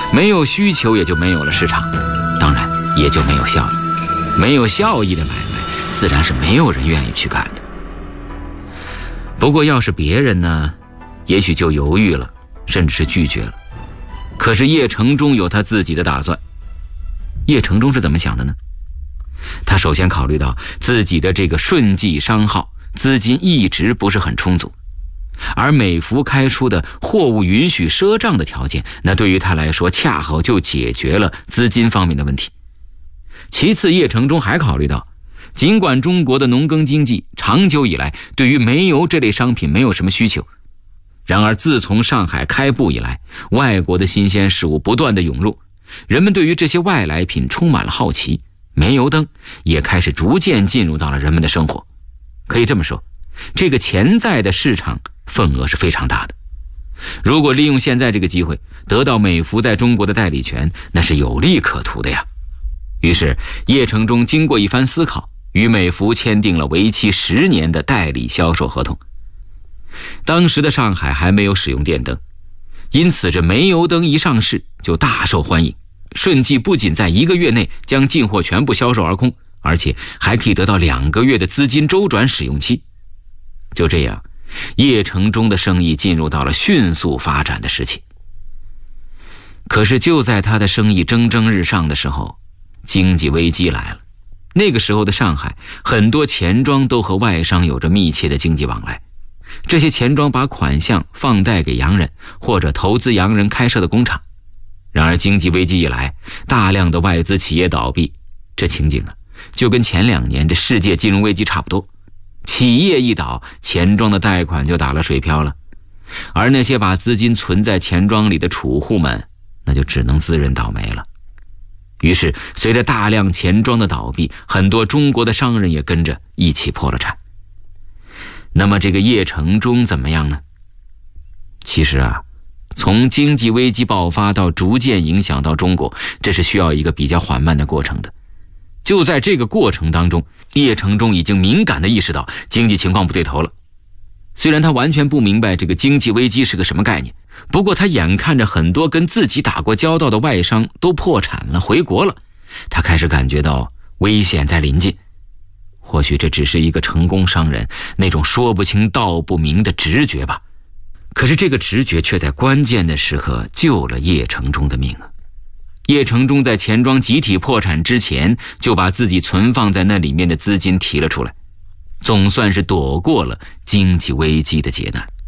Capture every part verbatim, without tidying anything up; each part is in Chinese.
没有需求也就没有了市场，当然也就没有效益。没有效益的买卖，自然是没有人愿意去干的。不过要是别人呢，也许就犹豫了，甚至是拒绝了。可是叶承忠有他自己的打算。叶承忠是怎么想的呢？他首先考虑到自己的这个顺记商号资金一直不是很充足，而美孚开出的货物允许赊账的条件，那对于他来说恰好就解决了资金方面的问题。其次，叶承忠还考虑到，尽管中国的农耕经济长久以来对于煤油这类商品没有什么需求，然而自从上海开埠以来，外国的新鲜事物不断的涌入，人们对于这些外来品充满了好奇，煤油灯也开始逐渐进入到了人们的生活。可以这么说，这个潜在的市场份额是非常大的。如果利用现在这个机会得到美孚在中国的代理权，那是有利可图的呀。于是叶承忠经过一番思考，与美孚签订了为期十年的代理销售合同。当时的上海还没有使用电灯，因此这煤油灯一上市就大受欢迎。顺记不仅在一个月内将进货全部销售而空，而且还可以得到两个月的资金周转使用期。就这样，叶承忠的生意进入到了迅速发展的时期。可是就在他的生意蒸蒸日上的时候，经济危机来了。那个时候的上海，很多钱庄都和外商有着密切的经济往来。这些钱庄把款项放贷给洋人，或者投资洋人开设的工厂。然而经济危机以来，大量的外资企业倒闭，这情景啊，就跟前两年这世界金融危机差不多。企业一倒，钱庄的贷款就打了水漂了，而那些把资金存在钱庄里的储户们，那就只能自认倒霉了。于是随着大量钱庄的倒闭，很多中国的商人也跟着一起破了产。那么这个叶承忠怎么样呢？其实啊，从经济危机爆发到逐渐影响到中国，这是需要一个比较缓慢的过程的。就在这个过程当中，叶承忠已经敏感地意识到经济情况不对头了。虽然他完全不明白这个经济危机是个什么概念，不过他眼看着很多跟自己打过交道的外商都破产了，回国了，他开始感觉到危险在临近。或许这只是一个成功商人那种说不清道不明的直觉吧。可是这个直觉却在关键的时刻救了叶承忠的命啊！叶承忠在钱庄集体破产之前，就把自己存放在那里面的资金提了出来，总算是躲过了经济危机的劫难。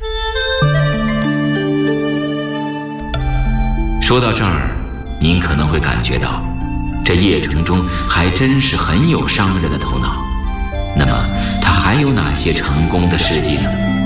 说到这儿，您可能会感觉到，这叶承忠还真是很有商人的头脑。那么他还有哪些成功的事迹呢？